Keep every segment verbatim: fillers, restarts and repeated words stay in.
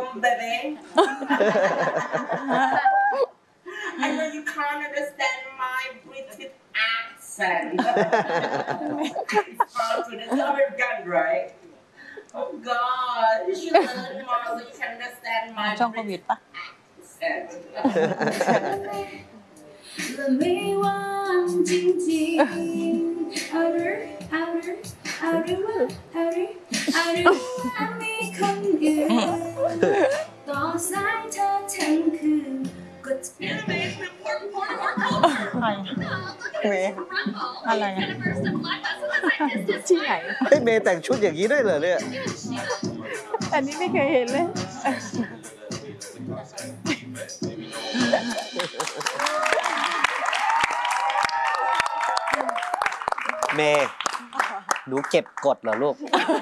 baby. I know you can't understand my British accent. It's hard to understand, right? Oh God, you should learn more so you can understand my British accent. และไม่ว่างจริงๆอารึอารึอารึว่าอารึอารึว่ามีคนอื่นต่อสายเธอทั้งคืนก็จะเป็นเมย์อะไรที่ไหนเฮ้ยเมย์แต่งชุดอย่างนี้ด้วยเหรอเนี่ยอันนี้ไม่เคยเห็นเลยเมย์หนูเก็บกดเหรอลูก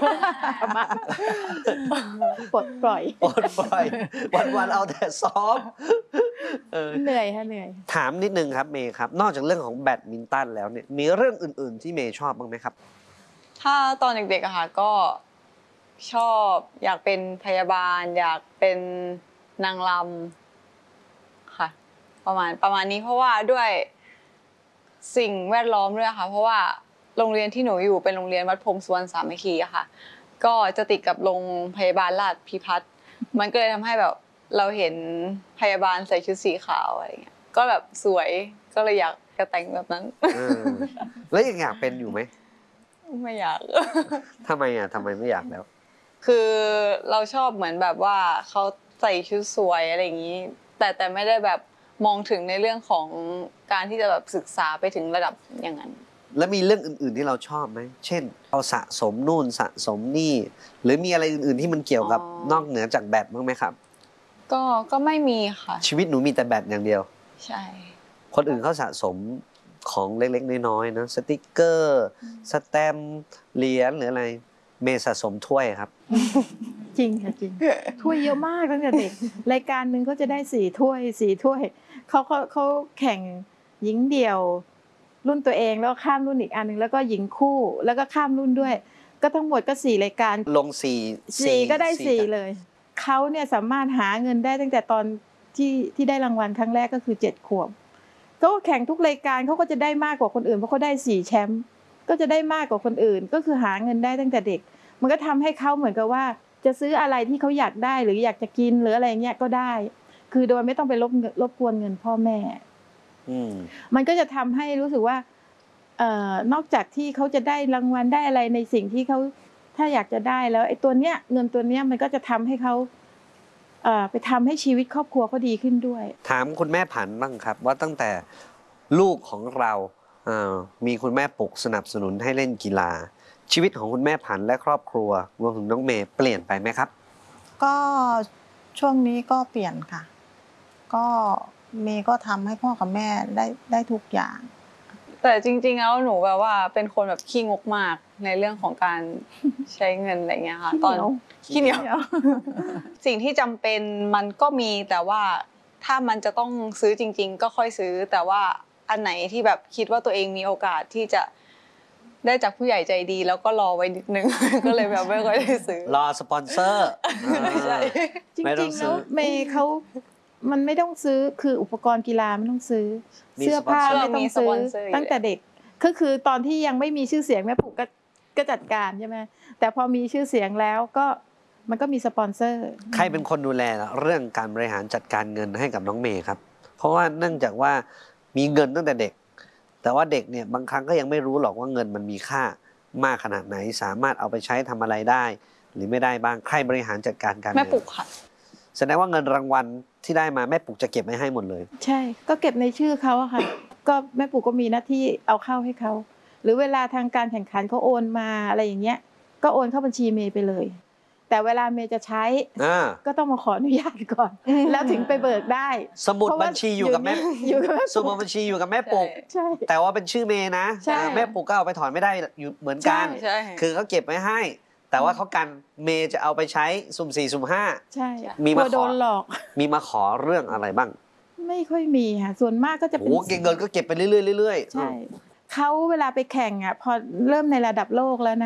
ปลดปล่อยปลดปล่อยวันๆเอาแต่ซ้อมเหนื่อยค่ะเหนื่อยถามนิดนึงครับเมย์ครับนอกจากเรื่องของแบดมินตันแล้วเนี่ยมีเรื่องอื่นๆที่เมย์ชอบบ้างไหมครับถ้าตอนเด็กๆอะค่ะก็ชอบอยากเป็นพยาบาลอยากเป็นนางรำค่ะประมาณประมาณนี้เพราะว่าด้วยสิ่งแวดล้อมด้วยค่ะเพราะว่าโรงเรียนที่หนูอยู่เป็นโรงเรียนวัดพรหมสุวรรณสามัคคีอะค่ะก็จะติดกับโรงพยาบาลราชพิพัฒน์มันก็เลยทำให้แบบเราเห็นพยาบาลใส่ชุดสีขาวอะไรเงี้ยก็แบบสวยก็เลยอยากจะแต่งแบบนั้นแล้วยังอยากเป็นอยู่ไหมไม่อยากทำไมอ่ะทำไมไม่อยากแล้วคือเราชอบเหมือนแบบว่าเขาใส่ชุดสวยอะไรอย่างนี้แต่แต่ไม่ได้แบบมองถึงในเรื่องของการที่จะแบบศึกษาไปถึงระดับอย่างนั้นแล้วมีเรื่องอื่นๆที่เราชอบไหมเช่นเราสะสมนู่นสะสมนี่หรือมีอะไรอื่นๆที่มันเกี่ยวกับนอกเหนือจากแบดบ้างไหมครับก็ก็ไม่มีค่ะชีวิตหนูมีแต่แบดอย่างเดียวใช่คนอื่นเขาสะสมของเล็กๆน้อยๆนะสติกเกอร์สแตมป์เหรียญหรืออะไรเมย์สะสมถ้วยครับจริงค่ะจริงถ้วยเยอะมากตั้งแต่เด็กรายการหนึ่งเขาจะได้สี่ถ้วยสี่ถ้วยเขาเขาเขาแข่งหญิงเดี่ยวรุ่นตัวเองแล้วข้ามรุ่นอีกอันนึงแล้วก็หญิงคู่แล้วก็ข้ามรุ่นด้วยก็ทั้งหมดก็สี่รายการลงสี่สี่ก็ได้สี่เลยเขาเนี่ยสามารถหาเงินได้ตั้งแต่ตอนที่ที่ได้รางวัลครั้งแรกก็คือเจ็ดขวบก็แข่งทุกรายการเขาก็จะได้มากกว่าคนอื่นเพราะเขาได้สี่แชมป์ก็จะได้มากกว่าคนอื่นก็คือหาเงินได้ตั้งแต่เด็กมันก็ทำให้เขาเหมือนกับว่าจะซื้ออะไรที่เขาอยากได้หรืออยากจะกินหรืออะไรเงี้ยก็ได้คือโดยไม่ต้องไปรบรบกวนเงินพ่อแม่มันก็จะทำให้รู้สึกว่าเอ่อนอกจากที่เขาจะได้รางวัลได้อะไรในสิ่งที่เขาถ้าอยากจะได้แล้วไอ้ตัวเนี้ยเงินตัวเนี้ยมันก็จะทำให้เขาเอ่อไปทำให้ชีวิตครอบครัวเขาดีขึ้นด้วยถามคุณแม่ผันบ้างครับว่าตั้งแต่ลูกของเราเอ่อมีคุณแม่ปลุกสนับสนุนให้เล่นกีฬาชีวิตของคุณแม่ผันและครอบครัวรวมถึงน้องเมย์เปลี่ยนไปไหมครับก็ช่วงนี้ก็เปลี่ยนค่ะก็เมย์ก็ทำให้พ่อกับแม่ได้ได้ทุกอย่างแต่จริงๆแล้วหนูแบบว่าเป็นคนแบบขี้งกมากในเรื่องของการใช้เงินอะไรเงี้ยค่ะตอนขี้เหนียวสิ่งที่จำเป็นมันก็มีแต่ว่าถ้ามันจะต้องซื้อจริงๆก็ค่อยซื้อแต่ว่าอันไหนที่แบบคิดว่าตัวเองมีโอกาสที่จะได้จากผู้ใหญ่ใจดีแล้วก็รอไว้นิดนึงก็เลยแบบไม่ค่อยได้ซื้อรอสปอนเซอร์ใช่จริงๆแล้วเมย์เขามันไม่ต้องซื้อคืออุปกรณ์กีฬาไม่ต้องซื้อเสื้อผ้าไม่ต้องซื้อตั้งแต่เด็กก็คือตอนที่ยังไม่มีชื่อเสียงแม่ปู่ก็ก็จัดการใช่ไหมแต่พอมีชื่อเสียงแล้วก็มันก็มีสปอนเซอร์ใครเป็นคนดูแลเรื่องการบริหารจัดการเงินให้กับน้องเมย์ครับเพราะว่าเนื่องจากว่ามีเงินตั้งแต่เด็กแต่ว่าเด็กเนี่ยบางครั้งก็ยังไม่รู้หรอกว่าเงินมันมีค่ามากขนาดไหนสามารถเอาไปใช้ทำอะไรได้หรือไม่ได้บ้างใครบริหารจัดการการเงินแม่ปู่ค่ะแสดงว่าเงินรางวัลที่ได้มาแม่ปู่จะเก็บไว้ให้หมดเลยใช่ก็เก็บในชื่อเขาอะค่ะก็แม่ปู่ก็มีหน้าที่เอาเข้าให้เขาหรือเวลาทางการแข่งขันเขาโอนมาอะไรอย่างเงี้ยก็โอนเข้าบัญชีเมย์ไปเลยแต่เวลาเมย์จะใช้ก็ต้องมาขออนุญาตก่อนแล้วถึงไปเบิกได้สมุดบัญชีอยู่กับแม่สมุดบัญชีอยู่กับแม่ปู่แต่ว่าเป็นชื่อเมย์นะแม่ปู่ก็เอาไปถอนไม่ได้อยู่เหมือนกันคือเขาเก็บไว้ให้แต่ว่าเขากันเมย์จะเอาไปใช้สุ่มสี่สุ่มห้าใช่มีมาขอหลอกมีมาขอเรื่องอะไรบ้างไม่ค่อยมีค่ะส่วนมากก็จะเป็นโอ้เก็บเงินก็เก็บไปเรื่อยๆเรื่อยๆใช่เขาเวลาไปแข่งอ่ะพอเริ่มในระดับโลกแล้วนะคะ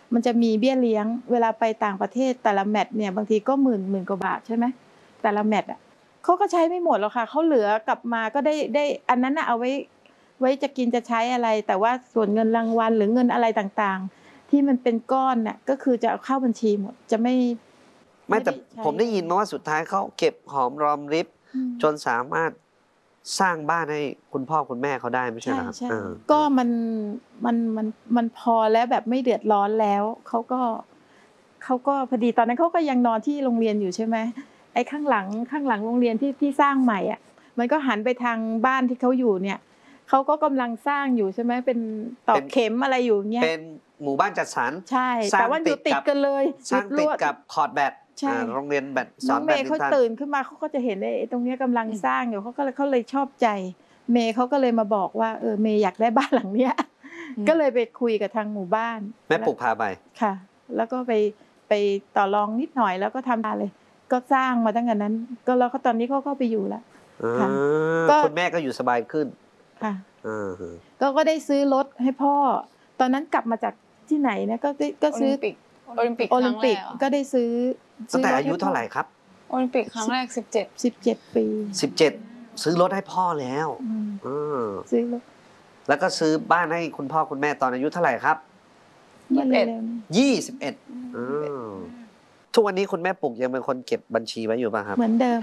มันจะมีเบี้ยเลี้ยงเวลาไปต่างประเทศแต่ละแมตช์เนี่ยบางทีก็หมื่นหมื่นกว่าบาทใช่ไหมแต่ละแมตช์อ่ะเขาก็ใช้ไม่หมดหรอกค่ะเขาเหลือกลับมาก็ได้ได้อันนั้นน่ะเอาไว้ไว้จะกินจะใช้อะไรแต่ว่าส่วนเงินรางวัลหรือเงินอะไรต่างๆที่มันเป็นก้อนน่ะก็คือจะเอาเข้าบัญชีหมดจะไม่ไม่แต่ไม่ได้ใช้ผมได้ยินมาว่าสุดท้ายเขาเก็บหอมรอมริบอืมจนสามารถสร้างบ้านให้คุณพ่อคุณแม่เขาได้ไม่ใช่ใช่เหรอครับใช่เออก็มันมันมันมันพอแล้วแบบไม่เดือดร้อนแล้วเขาก็เขาก็พอดีตอนนั้นเขาก็ยังนอนที่โรงเรียนอยู่ใช่ไหมไอ้ข้างหลังข้างหลังโรงเรียนที่ที่สร้างใหม่อ่ะมันก็หันไปทางบ้านที่เขาอยู่เนี่ยเขาก็กำลังสร้างอยู่ใช่ไหมเป็นตอกเข็มอะไรอยู่เงี้ยเป็นหมู่บ้านจัดสรรใช่สร้างแต่ว่าอยู่ติดกันเลยสร้างติดกับคอร์ดแบดใช่อ่าโรงเรียนแบดสน้ออน งแบเมดย์มิเขานตันตื่นขึ้นมาเขาก็จะเห็นไอ้ตรงเนี้ยกำลังสร้างอยู่เขาก็เลยเขาเลยชอบใจ เมย์เขาก็เลยมาบอกว่าเออเมย์อยากได้บ้านหลังเนี้ยอืมก็เลยไปคุยกับทางหมู่บ้านแม่ปลูกพาไปค่ะ แล้วก็ไปไปต่อรองนิดหน่อยแล้วก็ทำเลย ก็สร้างมาตั้งแต่นั้น ก็แล้วก็ตอนนี้เขาก็ไปอยู่แล้ว ค่ะอ่าก็คุณแม่ก็อยู่สบายขึ้นค่ะอ่าฮะก็ก็ได้ซื้อรถให้พ่อ ตอนนั้นกลับมาจากที่ไหนนะก็ได้ก็โอซื้อลิมปิกโอลิมปิกโอคลิรั้มงปิแรกกอะก็ได้ซื้อตั้งแต่ซื้อายุเท่าไหร่ครับโอลิมปิกครั้งแรกสิบเจ็ดสิบเจ็ดปีสิบเจ็ดซื้อรถให้พ่อแล้วอืมอืมซื้อรถแล้วก็ซื้อบ้านให้คุณพ่อคุณแม่ตอนอายุเท่าไหร่ครับเมื่อเร็วๆนี้ยี่สิบเอ็ดอืมทุกวันนี้คุณแม่ปุกยังเป็นคนเก็บบัญชีไว้อยู่ป่ะครับเหมือนเดิม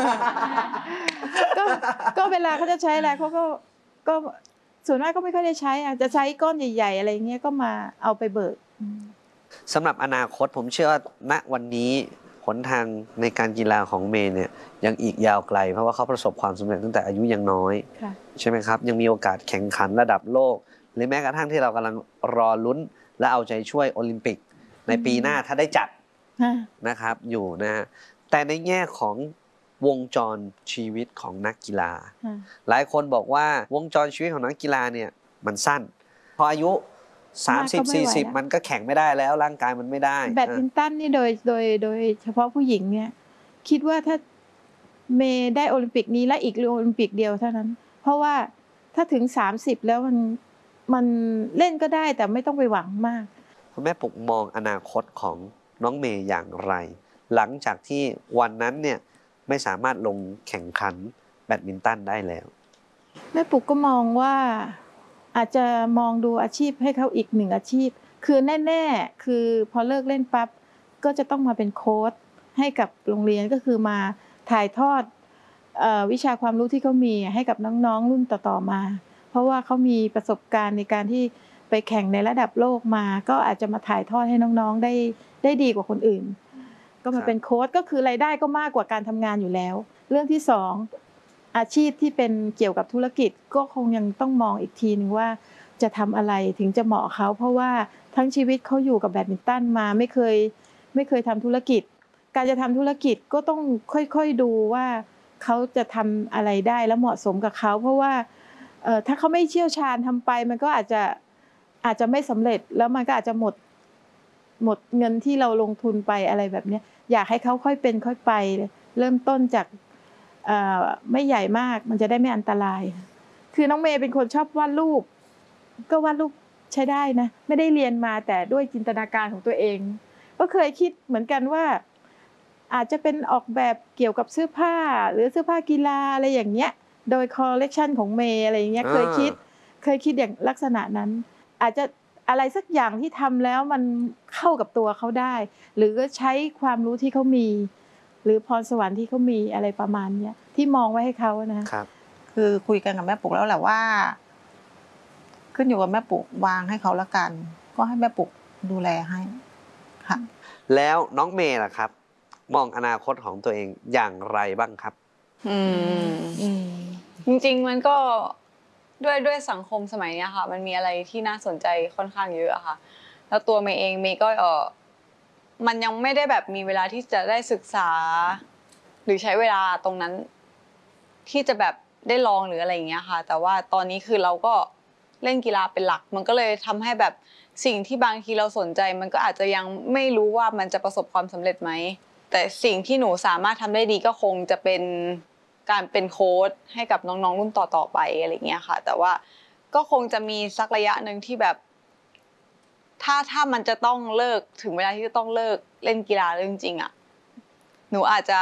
ก็ก็เวลาเขาจะใช้อะไรเขาก็ก็ส่วนมากก็ไม่ค่อยได้ใช้อ่ะจะใช้ก้อนใหญ่ ๆ อะไรเงี้ยก็มาเอาไปเบิกอืมสำหรับอนาคตผมเชื่อว่าณวันนี้หนทางในการกีฬาของเมย์เนี่ยยังอีกยาวไกล เพราะว่าเขาประสบความสำเร็จตั้งแต่อายุยังน้อยค่ะใช่ไหมครับ ยังมีโอกาสแข่งขันระดับโลก หรือแม้กระทั่งที่เรากำลังรอลุ้น และเอาใจช่วยโอลิมปิก ในปีหน้าถ้าได้จัดฮะนะครับอยู่นะฮะแต่ในแง่ของวงจรชีวิตของนักกีฬาฮะหลายคนบอกว่าวงจรชีวิตของนักกีฬาเนี่ยมันสั้น พออายุ สามสิบ สี่สิบ มันก็แข่งไม่ได้แล้วร่างกายมันไม่ได้แบดมินตันนี่โดยโดยโดยเฉพาะผู้หญิงเนี่ย คิดว่าถ้าเมย์ได้โอลิมปิกนี้และอีกโอลิมปิกเดียวเท่านั้น เพราะว่าถ้าถึงสามสิบแล้วมันมันเล่นก็ได้แต่ไม่ต้องไปหวังมากคุณแม่ปุกมองอนาคตของน้องเมย์อย่างไร หลังจากที่วันนั้นเนี่ยไม่สามารถลงแข่งขันแบดมินตันได้แล้วแม่ปุกก็มองว่าอาจจะมองดูอาชีพให้เขาอีกหนึ่งอาชีพ คือแน่ๆคือพอเลิกเล่นปั๊บก็จะต้องมาเป็นโค้ชให้กับโรงเรียนก็คือมาถ่ายทอดเอ่อวิชาความรู้ที่เขามีให้กับน้องๆรุ่นต่อๆมา เพราะว่าเขามีประสบการณ์ในการที่ไปแข่งในระดับโลกมา ก็อาจจะมาถ่ายทอดให้น้องๆได้ได้ดีกว่าคนอื่น ก็ครัมาบเป็นโค้ชก็คือรายได้ก็มากกว่าการทำงานอยู่แล้ว เรื่องที่สองอาชีพที่เป็นเกี่ยวกับธุรกิจก็คงยังต้องมองอีกทีนึงว่าจะทำอะไรถึงจะเหมาะเขา เพราะว่าทั้งชีวิตเขาอยู่กับแบดมินตันมาไม่เคยไม่เคยทำธุรกิจ การจะทำธุรกิจก็ต้องค่อยๆดูว่าเขาจะทำอะไรได้และเหมาะสมกับเขา เพราะว่าเอ่อถ้าเขาไม่เชี่ยวชาญทำไปมันก็อาจจะอาจจะไม่สำเร็จแล้วมันก็อาจจะหมดหมดเงินที่เราลงทุนไปอะไรแบบเนี้ยอยากให้เขาค่อยเป็นค่อยไป เริ่มต้นจากเอ่อไม่ใหญ่มากมันจะได้ไม่อันตราย คือน้องเมย์เป็นคนชอบวาดรูป ก็วาดรูปใช้ได้นะ ไม่ได้เรียนมาแต่ด้วยจินตนาการของตัวเอง ก็เคยคิดเหมือนกันว่า อาจจะเป็นออกแบบเกี่ยวกับเสื้อผ้า หรือเสื้อผ้ากีฬาอะไรอย่างเงี้ย โดยคอลเลกชันของเมย์อะไรอย่างเงี้ยอ่าเคยคิด เคยคิดอย่างลักษณะนั้น อาจจะอะไรสักอย่างที่ทำแล้วมันเข้ากับตัวเขาได้ หรือก็ใช้ความรู้ที่เขามี หรือพรสวรรค์ที่เขามีอะไรประมาณเนี้ยที่มองไว้ให้เขานะครับคือคุยกันกับแม่ปุกแล้วแหละว่า ขึ้นอยู่กับแม่ปุกวางให้เขาละกัน ก็ให้แม่ปุกดูแลให้ค่ะแล้วน้องเมย์ล่ะครับ มองอนาคตของตัวเองอย่างไรบ้างครับอืมอืมจริงๆมันก็ด้วยด้วยสังคมสมัยเนี้ยค่ะ มันมีอะไรที่น่าสนใจค่อนข้างเยอะอะค่ะ แล้วตัวเมย์เองเมย์ก็เออมันยังไม่ได้แบบมีเวลาที่จะได้ศึกษา หรือใช้เวลาตรงนั้น ที่จะแบบได้ลองหรืออะไรอย่างเงี้ยค่ะ แต่ว่าตอนนี้คือเราก็เล่นกีฬาเป็นหลัก มันก็เลยทำให้แบบสิ่งที่บางทีเราสนใจ มันก็อาจจะยังไม่รู้ว่ามันจะประสบความสำเร็จไหม แต่สิ่งที่หนูสามารถทำได้ดีก็คงจะเป็นการเป็นโค้ชให้กับน้องๆรุ่นต่อๆไปอะไรเงี้ยค่ะ แต่ว่าก็คงจะมีสักระยะหนึ่งที่แบบถ้าถ้ามันจะต้องเลิกถึงเวลาที่จะต้องเลิกเล่นกีฬาเรื่องจริงๆอ่ะหนูอาจจะ